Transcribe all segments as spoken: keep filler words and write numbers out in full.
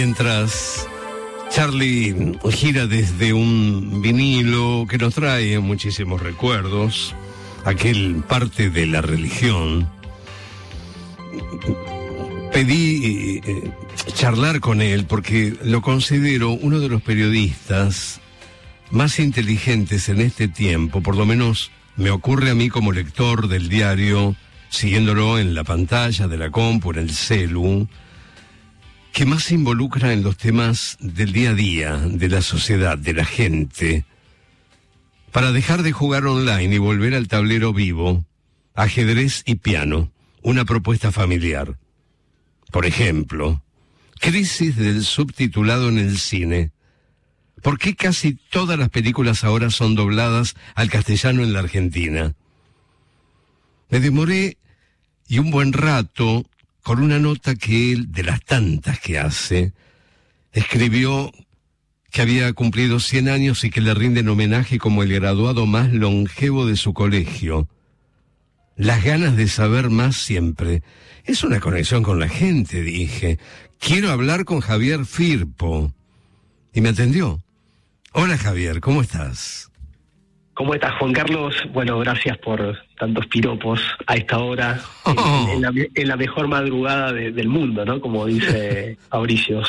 Mientras Charlie gira desde un vinilo que nos trae muchísimos recuerdos, aquel parte de la religión, pedí eh, charlar con él porque lo considero uno de los periodistas más inteligentes en este tiempo, por lo menos me ocurre a mí como lector del diario, siguiéndolo en la pantalla de la compu, en el celu, que más se involucra en los temas del día a día, de la sociedad, de la gente, para dejar de jugar online y volver al tablero vivo, ajedrez y piano, una propuesta familiar. Por ejemplo, crisis del subtitulado en el cine. ¿Por qué casi todas las películas ahora son dobladas al castellano en la Argentina? Me demoré y un buen rato con una nota que él, de las tantas que hace, escribió que había cumplido cien años y que le rinden homenaje como el graduado más longevo de su colegio. Las ganas de saber más siempre. Es una conexión con la gente, dije. Quiero hablar con Javier Firpo. Y me atendió. Hola Javier, ¿cómo estás? ¿Cómo estás, Juan Carlos? Bueno, gracias por tantos piropos a esta hora, Oh. en, en, la, en la mejor madrugada de, del mundo, ¿no? Como dice Mauricio.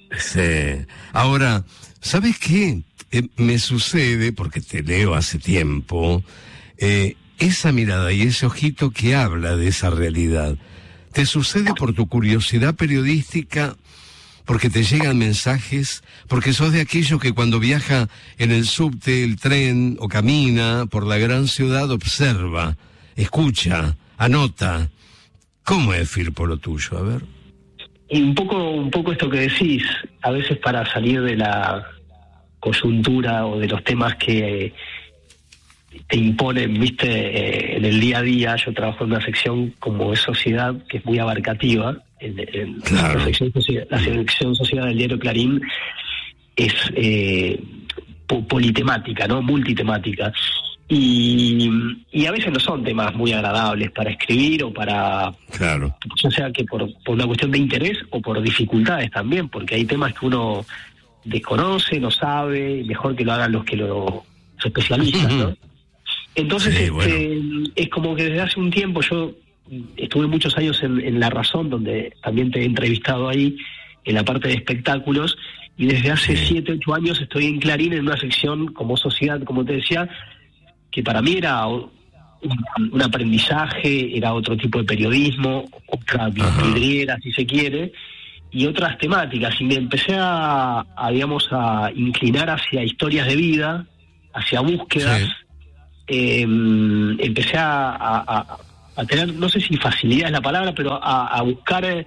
Sí. Ahora, ¿sabes qué? Eh, me sucede, porque te leo hace tiempo, eh, esa mirada y ese ojito que habla de esa realidad. ¿Te sucede por tu curiosidad periodística? Porque te llegan mensajes, porque sos de aquellos que cuando viaja en el subte, el tren o camina por la gran ciudad observa, escucha, anota. ¿Cómo es, Firpo, lo tuyo? A ver. Y un poco, un poco esto que decís, a veces para salir de la coyuntura o de los temas que te imponen, viste, eh, en el día a día. Yo trabajo en una sección como es Sociedad, que es muy abarcativa. En, en Claro. la, sección sociedad, la sección Sociedad del diario Clarín es eh, po- politemática, ¿no? Multitemática. Y, y a veces no son temas muy agradables para escribir o para... Claro. ya sea que por, por una cuestión de interés o por dificultades también, porque hay temas que uno desconoce, no sabe, mejor que lo hagan los que lo se especializan, ¿no? Entonces, Sí, este, bueno. es como que desde hace un tiempo yo estuve muchos años en, en La Razón, donde también te he entrevistado ahí, en la parte de espectáculos, y desde hace Sí. siete, ocho años estoy en Clarín en una sección como Sociedad, como te decía, que para mí era un, un aprendizaje, era otro tipo de periodismo, otra vidriera, si se quiere, y otras temáticas, y me empecé a, a, digamos, a inclinar hacia historias de vida, hacia búsquedas. Sí. Eh, empecé a, a, a tener, no sé si facilidad es la palabra, pero a, a buscar eh,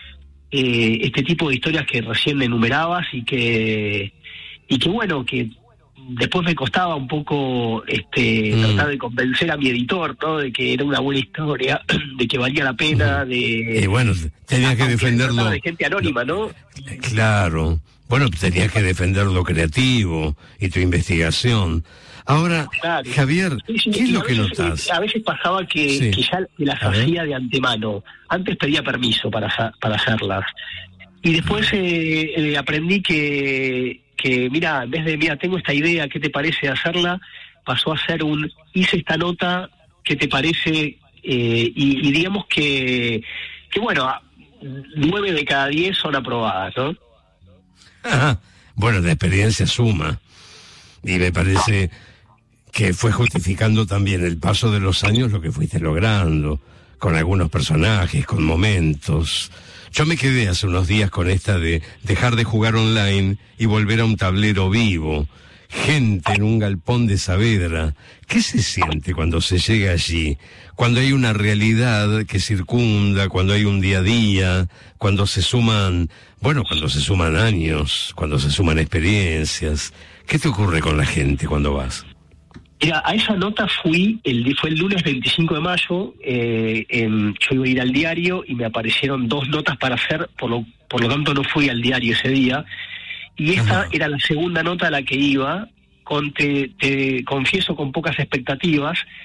este tipo de historias que recién enumerabas y que, y que bueno, que después me costaba un poco este Mm. tratar de convencer a mi editor, ¿no? De que era una buena historia, de que valía la pena, de... Y bueno, tenías que aunque se defenderlo. trataba de gente anónima, ¿no? Claro. Bueno, tenías que defender lo creativo y tu investigación. Ahora, Claro. Javier, Sí, sí, ¿qué es y lo a que veces, notas? A veces pasaba que, Sí. que ya las A ver. hacía de antemano. Antes pedía permiso para, ha- para hacerlas. Y después eh, eh, aprendí que, que, mira, en vez de, mira, tengo esta idea, ¿qué te parece hacerla? Pasó a ser un, hice esta nota, ¿qué te parece? Eh, y, y digamos que, que, bueno, a- nueve de cada diez son aprobadas, ¿no? Ajá. Bueno, la experiencia suma. Y me parece que fue justificando también el paso de los años lo que fuiste logrando, con algunos personajes, con momentos. Yo me quedé hace unos días con esta de dejar de jugar online y volver a un tablero vivo. Gente en un galpón de Saavedra. ¿Qué se siente cuando se llega allí? Cuando hay una realidad que circunda, cuando hay un día a día, cuando se suman, bueno, cuando se suman años, cuando se suman experiencias. ¿Qué te ocurre con la gente cuando vas? Mira, a esa nota fui, el, fue el lunes veinticinco de mayo, eh, en, yo iba a ir al diario y me aparecieron dos notas para hacer, por lo, por lo tanto no fui al diario ese día, y esta Ajá. era la segunda nota a la que iba, con te, te confieso con pocas expectativas,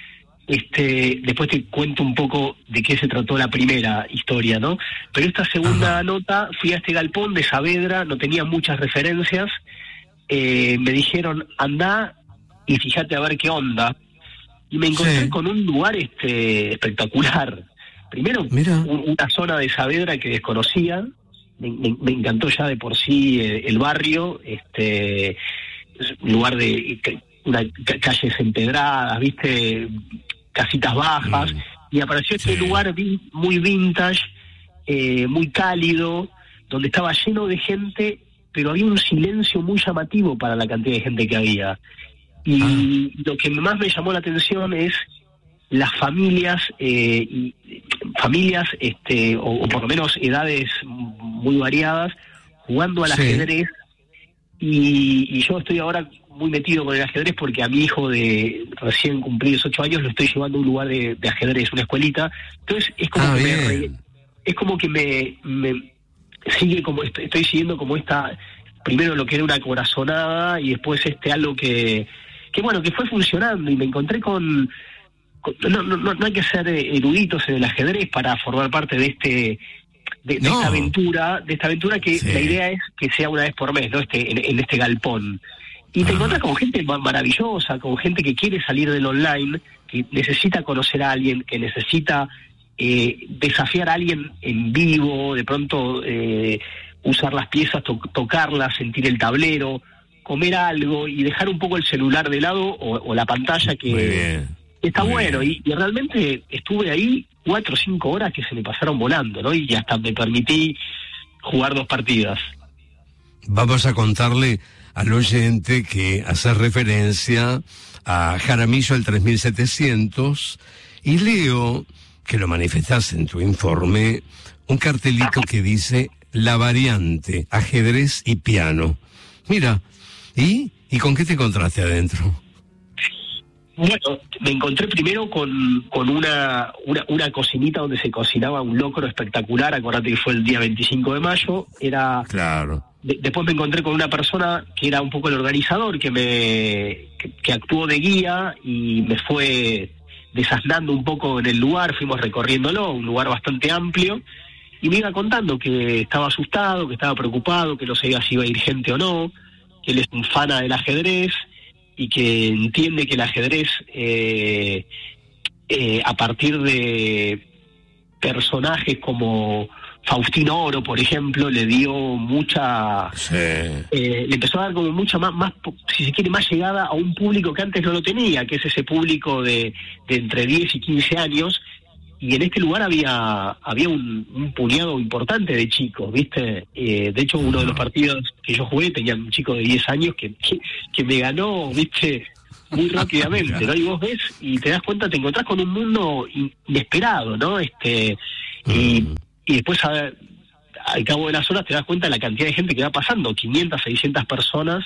Este, después te cuento un poco de qué se trató la primera historia, ¿no? Pero esta segunda Ajá. nota, fui a este galpón de Saavedra, no tenía muchas referencias, eh, me dijeron, andá y fíjate a ver qué onda. Y me encontré sí. con un lugar este espectacular. Primero, un, una zona de Saavedra que desconocía, me, me, me encantó ya de por sí eh, el barrio, este un lugar de una, calles empedradas, viste, casitas bajas, mm. y apareció este sí. lugar vi, muy vintage, eh, muy cálido, donde estaba lleno de gente, pero había un silencio muy llamativo para la cantidad de gente que había. Y ah. lo que más me llamó la atención es las familias, eh, y, familias, este, o, o por lo menos edades muy variadas, jugando al sí. ajedrez. Y, y yo estoy ahora muy metido con el ajedrez porque a mi hijo de recién cumplidos ocho años lo estoy llevando a un lugar de, de ajedrez, una escuelita. Entonces es como ah, que me re, es como que me, me sigue como estoy, estoy siguiendo como esta, primero lo que era una corazonada y después este algo que que bueno, que fue funcionando, y me encontré con, con no, no, no hay que ser eruditos en el ajedrez para formar parte de este de, de no. esta aventura, de esta aventura que sí. la idea es que sea una vez por mes, ¿no? Este en, en este galpón. Y te ah. encuentras con gente maravillosa, con gente que quiere salir del online, que necesita conocer a alguien, que necesita eh, desafiar a alguien en vivo, de pronto eh, usar las piezas, to- tocarlas, sentir el tablero, comer algo y dejar un poco el celular de lado o, o la pantalla, que está Muy bueno. Y, y realmente estuve ahí cuatro o cinco horas que se me pasaron volando, ¿no? Y hasta me permití jugar dos partidas. Vamos a contarle al oyente que hace referencia a Jaramillo el tres mil setecientos, y leo que lo manifestás en tu informe, un cartelito que dice La Variante, ajedrez y piano. Mira, ¿y? ¿Y con qué te encontraste adentro? Bueno, me encontré primero con, con una, una una cocinita donde se cocinaba un locro espectacular. Acordate que fue el día veinticinco de mayo. Era claro. De, después me encontré con una persona que era un poco el organizador, que me que, que actuó de guía y me fue desasnando un poco en el lugar. Fuimos recorriéndolo, un lugar bastante amplio, y me iba contando que estaba asustado, que estaba preocupado, que no sabía si iba a ir gente o no, que él es un fana del ajedrez y que entiende que el ajedrez, eh, eh, a partir de personajes como Faustino Oro, por ejemplo, le dio mucha... Sí. Eh, le empezó a dar como mucha más, más, si se quiere, más llegada a un público que antes no lo tenía, que es ese público de, de entre diez y quince años, y en este lugar había había un, un puñado importante de chicos, ¿viste? Eh, de hecho, uno de los partidos que yo jugué tenía un chico de diez años que, que, que me ganó, ¿viste? Muy rápidamente, ¿no? Y vos ves y te das cuenta, te encontrás con un mundo inesperado, ¿no? Este y, mm. y después, a ver, al cabo de las horas te das cuenta de la cantidad de gente que va pasando, quinientas, seiscientas personas,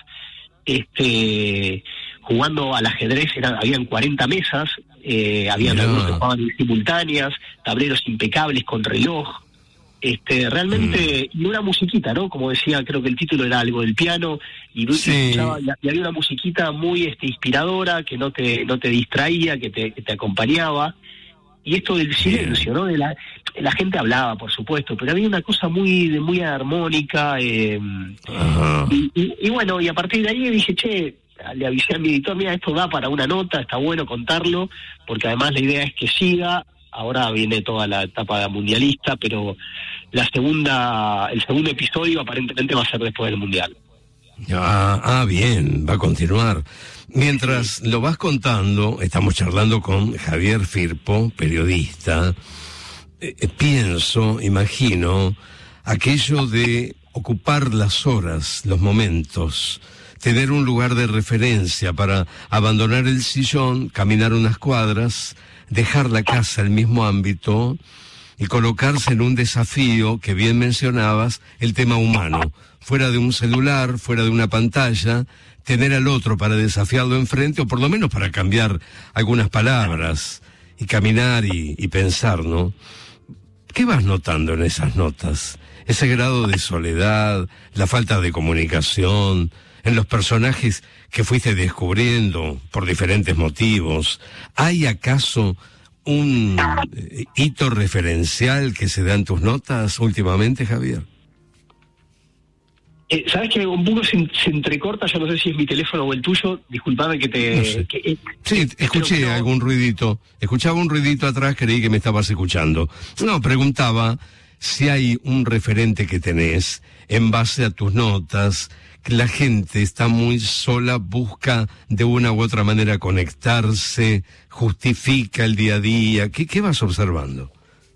este jugando al ajedrez. Eran, habían cuarenta mesas, eh, habían no. algunos que jugaban en simultáneas, tableros impecables con reloj, este realmente, mm. y una musiquita, ¿no? Como decía, creo que el título era algo del piano, y, sí. escuchaba, y había una musiquita muy este inspiradora, que no te no te distraía, que te, que te acompañaba. Y esto del silencio, ¿no? De la, la gente hablaba, por supuesto, pero había una cosa muy muy armónica, eh, y, y, y bueno, y a partir de ahí dije, che, le avisé a mi editor, mira, esto da para una nota, está bueno contarlo, porque además la idea es que siga. Ahora viene toda la etapa mundialista, pero la segunda, el segundo episodio aparentemente va a ser después del mundial. Ah, ah, bien, va a continuar. Mientras lo vas contando, estamos charlando con Javier Firpo, periodista. Eh, pienso, imagino, aquello de ocupar las horas, los momentos, tener un lugar de referencia para abandonar el sillón, caminar unas cuadras, dejar la casa, el mismo ámbito, y colocarse en un desafío que bien mencionabas, el tema humano, fuera de un celular, fuera de una pantalla, tener al otro para desafiarlo enfrente, o por lo menos para cambiar algunas palabras, y caminar y, y pensar, ¿no? ¿Qué vas notando en esas notas? ese grado de soledad, la falta de comunicación, en los personajes que fuiste descubriendo por diferentes motivos. ¿Hay acaso un eh, hito referencial que se da en tus notas últimamente, Javier? Eh, ¿Sabes que un poco se, se entrecorta? Yo no sé si es mi teléfono o el tuyo. Disculpame que te... No sé. que, eh, sí, escuché que no... algún ruidito. Escuchaba un ruidito atrás, creí que me estabas escuchando. No, preguntaba si hay un referente que tenés en base a tus notas. La gente está muy sola, busca de una u otra manera conectarse, justifica el día a día. ¿Qué, qué vas observando?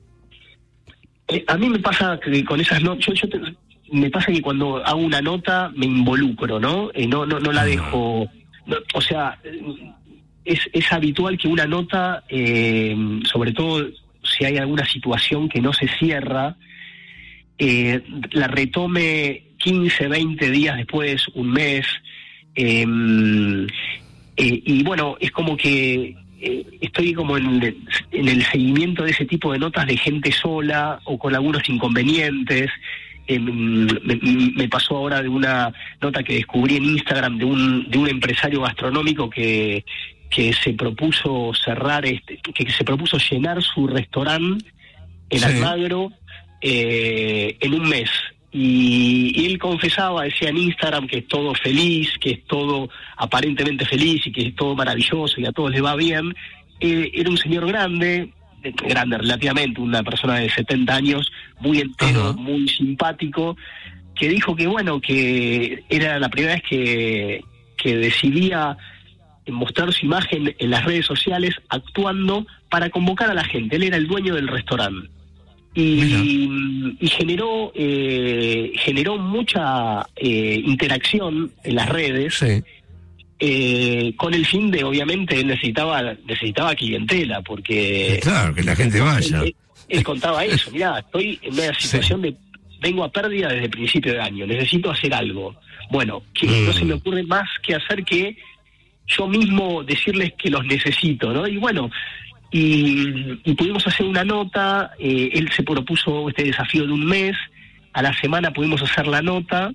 Eh, a mí me pasa que con esas notas... Yo, yo te... me pasa que cuando hago una nota me involucro, ¿no? Eh, no, no, no la dejo... No, o sea, es, es habitual que una nota, eh, sobre todo si hay alguna situación que no se cierra, eh, la retome quince, veinte días después, un mes, eh, eh, y bueno, es como que eh, estoy como en el, en el seguimiento de ese tipo de notas de gente sola o con algunos inconvenientes. Eh, me, me pasó ahora de una nota que descubrí en Instagram de un de un empresario gastronómico que que se propuso cerrar este que se propuso llenar su restaurante en sí. Almagro eh, en un mes y, y él confesaba, decía en Instagram que es todo feliz, que es todo aparentemente feliz y que es todo maravilloso y a todos les va bien. Eh, era un señor grande grande relativamente, una persona de setenta años, muy entero, uh-huh. muy simpático, que dijo que bueno, que era la primera vez que, que decidía mostrar su imagen en las redes sociales actuando para convocar a la gente. Él era el dueño del restaurante. Y, y generó eh, generó mucha eh, interacción en las redes. Sí. Eh, con el fin de, obviamente, él necesitaba necesitaba clientela, porque... Claro, que la gente vaya. Él, él contaba eso, mirá, estoy en una situación sí. de... vengo a pérdida desde el principio de año, necesito hacer algo. Bueno, que mm. no se me ocurre más que hacer que yo mismo decirles que los necesito, ¿no? Y bueno, y, y pudimos hacer una nota, eh, él se propuso este desafío de un mes, a la semana pudimos hacer la nota,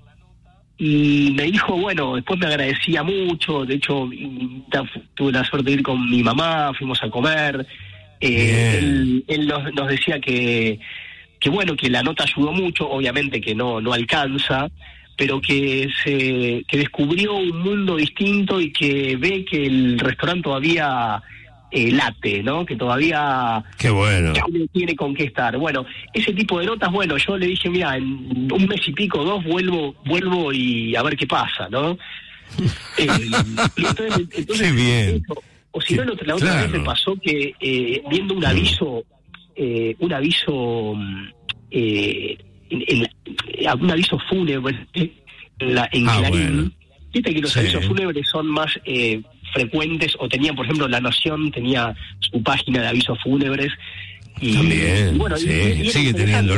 y me dijo, bueno, después me agradecía mucho, de hecho tuve la suerte de ir con mi mamá, fuimos a comer, eh, él, él nos, nos decía que, que bueno, que la nota ayudó mucho, obviamente que no, no alcanza, pero que se que descubrió un mundo distinto y que ve que el restaurante todavía eh, late, ¿no? Que todavía Qué bueno. tiene, tiene con qué estar. Bueno, ese tipo de notas, bueno, yo le dije, mira, en un mes y pico, dos, vuelvo vuelvo y a ver qué pasa, ¿no? eh, y entonces, entonces qué bien. Eso, o si no, la otra claro. vez me pasó que eh, viendo un aviso, eh, un aviso, eh, en, en, un aviso fúnebre en, la, en ah, Clarín, bueno. Viste que los sí. avisos fúnebres son más eh, frecuentes, o tenían, por ejemplo, La Nación tenía su página de avisos fúnebres. Y, También, y bueno, sí, y, y sigue teniendo.